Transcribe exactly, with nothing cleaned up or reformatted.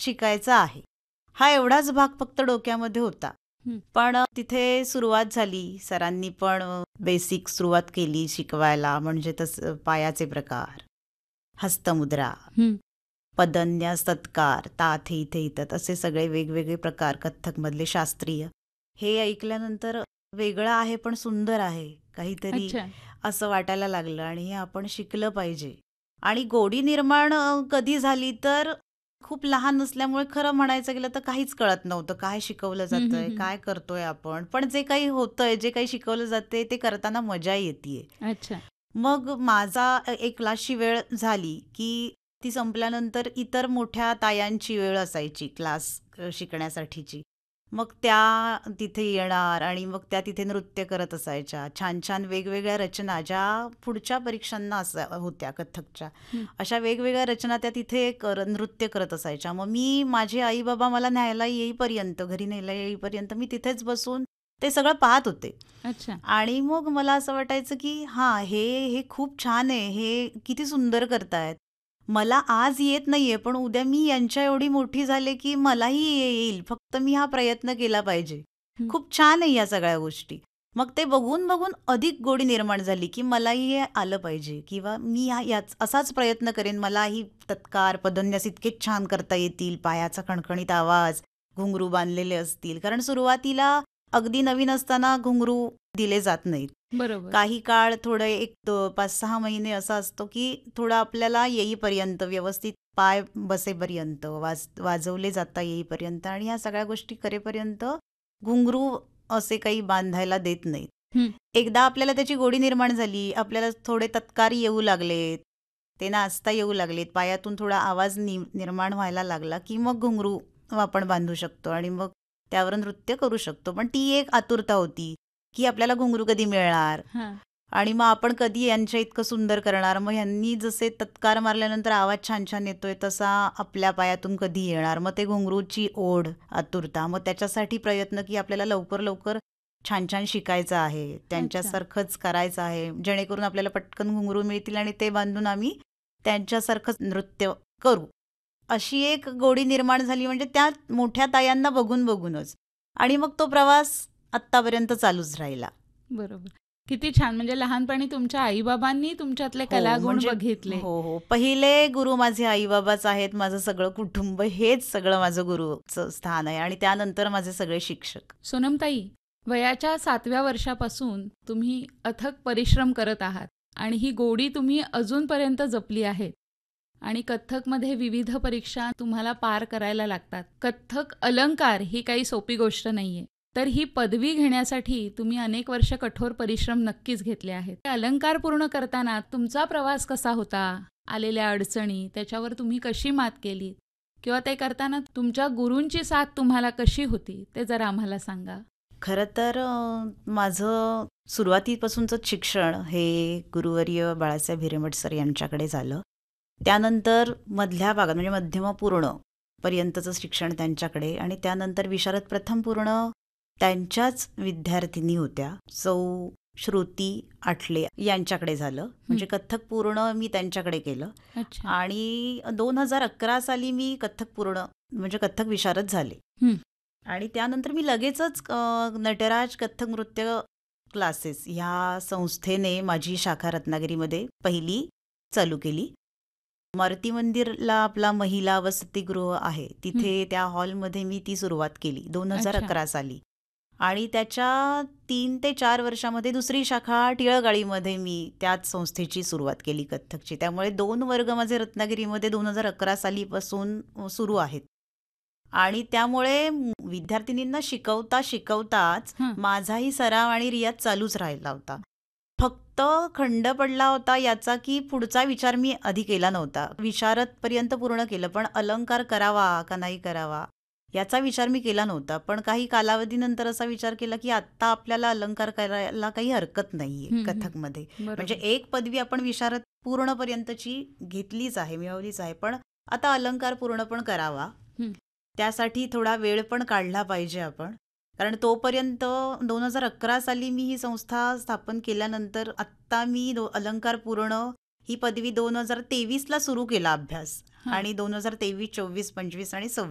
शिकायचं आहे. हा एवढाच भाग फक्त डोक्यामध्ये होता. हं. पण तिथे सुरुवात झाली. सरांनी पण बेसिक सुरुवात केली शिकवायला. म्हणजे तसं पायाचे प्रकार, हस्तमुद्रा, हं. पदन्यास, तत्कार, ताथ, इथे इथं असे सगळे वेगवेगळे प्रकार कथ्थकमधले शास्त्रीय. हे ऐकल्यानंतर वेगळं आहे पण सुंदर आहे काहीतरी अच्छा. असं वाटायला लागलं आणि हे आपण शिकलं पाहिजे. आणि गोडी निर्माण अ, कधी झाली तर खूप लहान असल्यामुळे खरं म्हणायचं गेलं तर काहीच कळत नव्हतं. काय शिकवलं हं, हं, जातंय, हं. काय करतोय आपण. पण जे काही होतंय, जे काही शिकवलं जातंय ते करताना मजा येतेय. अच्छा. मग माझा अ, एक क्लासची वेळ झाली की ती संपल्यानंतर इतर मोठ्या तायांची वेळ असायची क्लास अ, शिकण्यासाठीची. मग त्या तिथे येणार आणि मग त्या तिथे नृत्य करत असायच्या. छान छान वेगवेगळ्या रचना ज्या पुढच्या परीक्षांना असा होत्या कथ्थकच्या. हं. अशा वेगवेगळ्या रचना त्या तिथे कर नृत्य करत असायच्या. मग मी माझे आई बाबा मला न्यायला येईपर्यंत, घरी न्यायला येईपर्यंत मी तिथेच बसून ते सगळं पाहत होते. अच्छा. आणि मग मला असं वाटायचं की हां, हे हे खूप छान आहे, हे किती सुंदर करतायत. मला आज येत नाहीये, पण उद्या मी यांच्या एवढी मोठी झाले की मलाही येईल. फक्त मी हा प्रयत्न केला पाहिजे. हं. खूप छान आहे या सगळ्या गोष्टी. मग ते बघून बघून अधिक गोडी निर्माण झाली की मलाही हे आलं पाहिजे किंवा मी हा याच असाच प्रयत्न करेन. मलाही तत्कार, पदन्यास इतकेच छान करता येतील. पायाचा खणखणीत आवाज, घुंगरू बांधलेले असतील. कारण सुरुवातीला अगदी नवीन असताना घुंगरू दिले जात नाहीत. बरोबर. काही काळ थोडं एक द- पाच सहा महिने असा असतो की थोडं आपल्याला येईपर्यंत व्यवस्थित पाय बसेपर्यंत वाज वाजवले जाता येईपर्यंत आणि ह्या सगळ्या गोष्टी करेपर्यंत घुंगरू असे काही बांधायला देत नाहीत. हं. एकदा आपल्याला त्याची गोडी निर्माण झाली, आपल्याला थोडे तत्कार येऊ लागलेत, ते नाचता येऊ लागलेत, पायातून थोडा आवाज नि निर्माण व्हायला लागला की मग घुंगरू आपण बांधू शकतो आणि मग त्यावर नृत्य करू शकतो. पण ती एक आतुरता होती की आपल्याला घुंगरू कधी मिळणार हां. आणि मग आपण कधी यांच्या इतकं सुंदर करणार. मग ह्यांनी जसे तत्कार मारल्यानंतर आवाज छान छान येतोय तसा आपल्या पायातून कधी येणार. मग ते घुंगरूची ओढ, आतुरता. मग त्याच्यासाठी प्रयत्न की आपल्याला लवकर लवकर छान छान शिकायचं आहे, त्यांच्यासारखंच करायचं आहे, जेणेकरून आपल्याला पटकन घुंगरू मिळतील आणि ते बांधून आम्ही त्यांच्यासारखंच नृत्य करू. अशी एक गोडी निर्माण झाली म्हणजे त्या मोठ्या तायांना बघून बघूनच. आणि मग तो प्रवास आत्तापर्यंत चालूच राहिला. बरोबर. किती छान. म्हणजे लहानपणी तुमच्या आईबाबांनी तुमच्यातले हो, कलागुण म्हणजे बघितले. हो हो पहिले गुरु माझे आई बाबाच आहेत. माझं सगळं कुटुंब हेच सगळं माझं गुरुचं स्थान आहे आणि त्यानंतर माझे सगळे शिक्षक. सोनमताई, वयाच्या सातव्या वर्षापासून तुम्ही अथक परिश्रम करत आहात आणि ही गोडी तुम्ही अजूनपर्यंत जपली आहे. आणि कथ्थकमध्ये विविध परीक्षा तुम्हाला पार करायला लागतात. कथ्थक अलंकार ही काही सोपी गोष्ट नाहीये. तर ही पदवी घेण्यासाठी तुम्ही अनेक वर्ष कठोर परिश्रम नक्कीच घेतले आहेत. हे अलंकार पूर्ण करताना तुमचा प्रवास कसा होता? आलेल्या अडचणी, त्याच्यावर तुम्ही कशी मात केली? किंवा ते करताना तुमच्या गुरूंची साथ तुम्हाला कशी होती? ते जरा आम्हाला सांगा. खरं तर अ, माझं सुरुवातीपासूनचं शिक्षण हे गुरुवर्य बाळासाहेब हिरेमठ सर यांच्याकडे झालं. त्यानंतर मधल्या भागात म्हणजे मध्यमपूर्ण पर्यंतचं शिक्षण त्यांच्याकडे आणि त्यानंतर विशारद प्रथम पूर्ण त्यांच्याच विद्यार्थिनी होत्या सौ श्रुती आठले यांच्याकडे झालं. म्हणजे कथ्थक पूर्ण मी त्यांच्याकडे केलं. अच्छा. आणि दोन हजार अकरा साली मी कथ्थक पूर्ण म्हणजे कथ्थक विशारद झाले. हं. आणि त्यानंतर मी लगेचच अ, नटराज कथ्थक नृत्य क्लासेस ह्या संस्थेने माझी शाखा रत्नागिरीमध्ये पहिली चालू केली. मारुती मंदिरला आपला महिला वसतिगृह आहे तिथे त्या हॉलमध्ये मी ती सुरुवात केली दोन हजार अच्छा. अकरा साली. आणि त्याच्या तीन ते चार वर्षामध्ये दुसरी शाखा टिळगाळीमध्ये मी त्याच संस्थेची सुरुवात केली कथ्थकची. त्यामुळे दोन वर्ग माझे रत्नागिरीमध्ये दोन हजार अकरा सालीपासून अ, सुरू आहेत. आणि त्यामुळे म- विद्यार्थिनींना शिकवता शिकवताच हं. माझाही सराव आणि रियाज चालूच राहिला होता. फक्त खंड पडला होता याचा की पुढचा विचार मी आधी केला नव्हता. विशारद पर्यंत पूर्ण केलं पण अलंकार करावा का नाही करावा याचा विचार मी केला नव्हता. पण काही कालावधीनंतर असा विचार केला की आता आपल्याला अलंकार करायला काही हरकत नाहीये हं, हं. कथकमध्ये. बरोबर. म्हणजे एक पदवी आपण विशारद पूर्णपर्यंतची घेतलीच आहे, मिळवलीच आहे, पण आता अलंकार पूर्ण पण करावा. हं. त्यासाठी थोडा वेळ पण काढला पाहिजे आपण. कारण तोपर्यंत दोन हजार अकरा साली मी ही संस्था स्थापन केल्यानंतर आत्ता मी दो अलंकार पूर्ण ही पदवी दोन हजार तेवीसला सुरू केला अभ्यास. हां. आणि दोन हजार तेवीस चोवीस पंचवीस आणि सव्वीस